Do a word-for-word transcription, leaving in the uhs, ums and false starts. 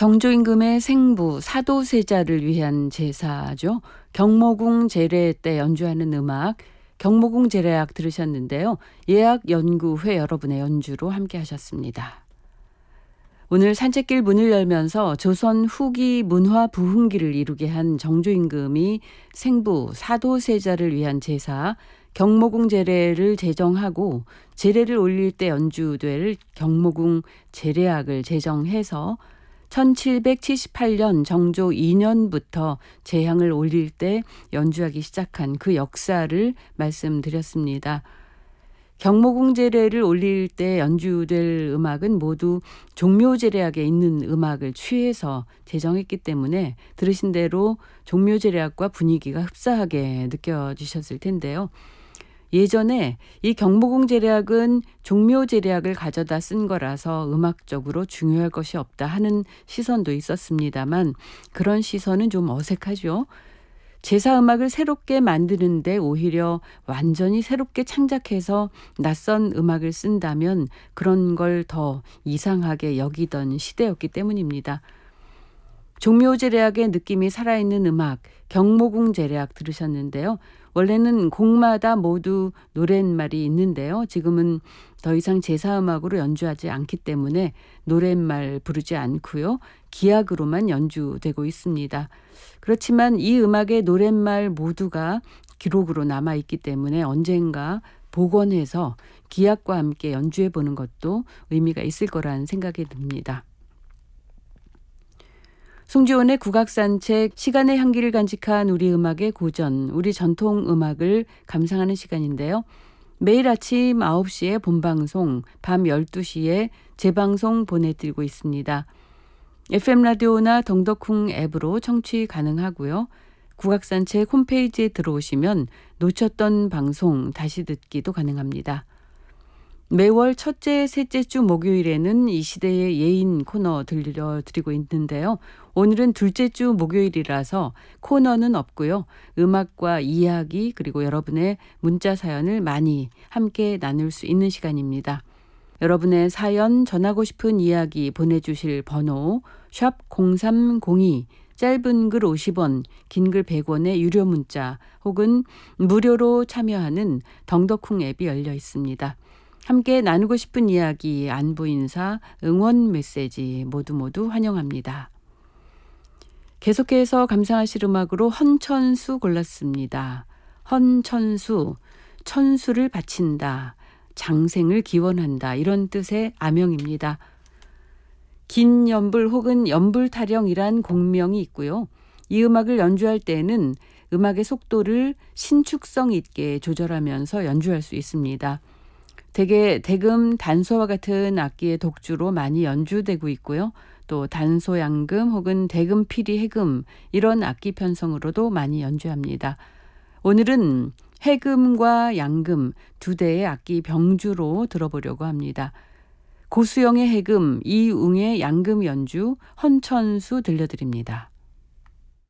정조임금의 생부 사도세자를 위한 제사죠. 경모궁 제례 때 연주하는 음악, 경모궁 제례악 들으셨는데요. 예악연구회 여러분의 연주로 함께 하셨습니다. 오늘 산책길 문을 열면서 조선 후기 문화 부흥기를 이루게 한 정조임금이 생부 사도세자를 위한 제사, 경모궁 제례를 제정하고 제례를 올릴 때 연주될 경모궁 제례악을 제정해서 천칠백칠십팔 년 정조 이 년부터 제향을 올릴 때 연주하기 시작한 그 역사를 말씀드렸습니다. 경모궁 제례를 올릴 때 연주될 음악은 모두 종묘제례악에 있는 음악을 취해서 제정했기 때문에 들으신 대로 종묘제례악과 분위기가 흡사하게 느껴지셨을 텐데요. 예전에 이 경모궁 제례악은 종묘 제례악을 가져다 쓴 거라서 음악적으로 중요할 것이 없다 하는 시선도 있었습니다만 그런 시선은 좀 어색하죠. 제사 음악을 새롭게 만드는데 오히려 완전히 새롭게 창작해서 낯선 음악을 쓴다면 그런 걸 더 이상하게 여기던 시대였기 때문입니다. 종묘 제례악의 느낌이 살아있는 음악, 경모궁 제례악 들으셨는데요. 원래는 곡마다 모두 노랫말이 있는데요. 지금은 더 이상 제사음악으로 연주하지 않기 때문에 노랫말 부르지 않고요. 기악으로만 연주되고 있습니다. 그렇지만 이 음악의 노랫말 모두가 기록으로 남아있기 때문에 언젠가 복원해서 기악과 함께 연주해보는 것도 의미가 있을 거라는 생각이 듭니다. 송지원의 국악산책, 시간의 향기를 간직한 우리 음악의 고전, 우리 전통 음악을 감상하는 시간인데요. 매일 아침 아홉 시에 본방송, 밤 열두 시에 재방송 보내드리고 있습니다. 에프엠 라디오나 덩덕쿵 앱으로 청취 가능하고요. 국악산책 홈페이지에 들어오시면 놓쳤던 방송 다시 듣기도 가능합니다. 매월 첫째, 셋째 주 목요일에는 이 시대의 예인 코너 들려드리고 있는데요. 오늘은 둘째 주 목요일이라서 코너는 없고요. 음악과 이야기 그리고 여러분의 문자 사연을 많이 함께 나눌 수 있는 시간입니다. 여러분의 사연, 전하고 싶은 이야기 보내주실 번호 샵 공삼공이, 짧은 글 오십 원, 긴 글 백 원의 유료 문자 혹은 무료로 참여하는 덩덕쿵 앱이 열려 있습니다. 함께 나누고 싶은 이야기, 안부 인사, 응원 메시지 모두 모두 환영합니다. 계속해서 감상하실 음악으로 헌천수 골랐습니다. 헌천수, 천수를 바친다, 장생을 기원한다 이런 뜻의 아명입니다. 긴 연불 혹은 연불타령이란 공명이 있고요. 이 음악을 연주할 때에는 음악의 속도를 신축성 있게 조절하면서 연주할 수 있습니다. 대개 대금, 단소와 같은 악기의 독주로 많이 연주되고 있고요. 또 단소, 양금 혹은 대금, 피리, 해금 이런 악기 편성으로도 많이 연주합니다. 오늘은 해금과 양금 두 대의 악기 병주로 들어보려고 합니다. 고수영의 해금, 이웅의 양금 연주, 헌천수 들려드립니다.